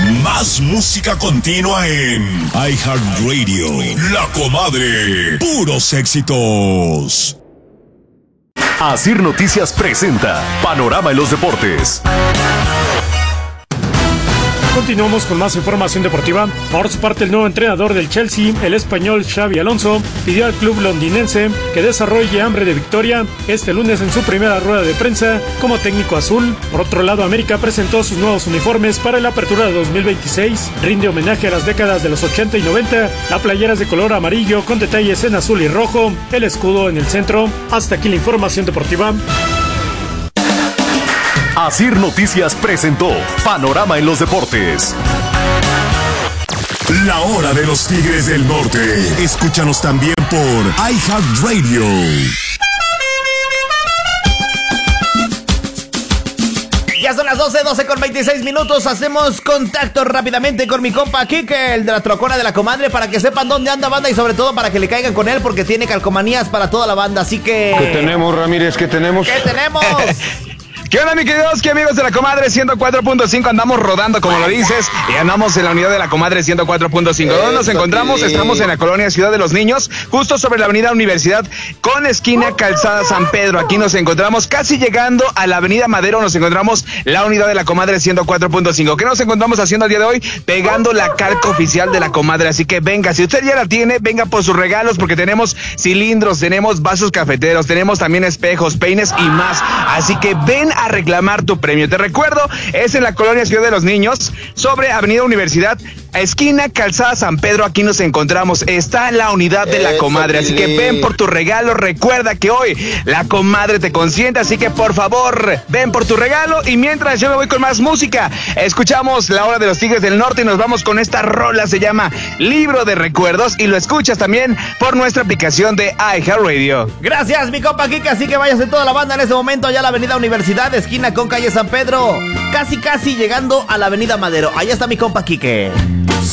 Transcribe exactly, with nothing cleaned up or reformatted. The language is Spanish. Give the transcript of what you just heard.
Más música continua en iHeartRadio. La Comadre. Puros éxitos. Asir Noticias presenta Panorama en los Deportes. Continuamos con más información deportiva. Por su parte, el nuevo entrenador del Chelsea, el español Xabi Alonso, pidió al club londinense que desarrolle hambre de victoria este lunes en su primera rueda de prensa como técnico azul. Por otro lado, América presentó sus nuevos uniformes para la apertura de dos mil veintiséis. Rinde homenaje a las décadas de los ochenta y noventa. La playera es de color amarillo con detalles en azul y rojo, el escudo en el centro. Hasta aquí la información deportiva. Asir Noticias presentó Panorama en los Deportes. La hora de los Tigres del Norte. Escúchanos también por iHeartRadio. Ya son las doce, doce con veintiséis minutos. Hacemos contacto rápidamente con mi compa Kike, el de la trocona de la comadre, para que sepan dónde anda banda y sobre todo para que le caigan con él porque tiene calcomanías para toda la banda. Así que... ¿Qué tenemos, Ramírez? ¿Qué tenemos? ¿Qué tenemos? ¿Qué onda, mi queridos? ¿Qué amigos de la Comadre ciento cuatro punto cinco? Andamos rodando, como lo dices, y andamos en la unidad de la Comadre ciento cuatro punto cinco. ¿Dónde nos encontramos? Estamos en la colonia Ciudad de los Niños, justo sobre la avenida Universidad, con esquina Calzada San Pedro. Aquí nos encontramos, casi llegando a la avenida Madero, nos encontramos la unidad de la Comadre ciento cuatro punto cinco. ¿Qué nos encontramos haciendo el día de hoy? Pegando la calca oficial de la Comadre. Así que venga, si usted ya la tiene, venga por sus regalos, porque tenemos cilindros, tenemos vasos cafeteros, tenemos también espejos, peines y más. Así que ven a reclamar tu premio. Te recuerdo, es en la colonia Ciudad de los Niños, sobre avenida Universidad, esquina Calzada San Pedro. Aquí nos encontramos, está la unidad de la Comadre, así que ven por tu regalo. Recuerda que hoy la Comadre te consiente, así que por favor, ven por tu regalo. Y mientras yo me voy con más música, escuchamos la hora de los Tigres del Norte y nos vamos con esta rola, se llama Libro de Recuerdos, y lo escuchas también por nuestra aplicación de iHeartRadio. Gracias, mi compa Kike, así que váyase toda la banda en este momento allá a la avenida Universidad, esquina con calle San Pedro, casi casi llegando a la avenida Madero. Allá está mi compa Kike.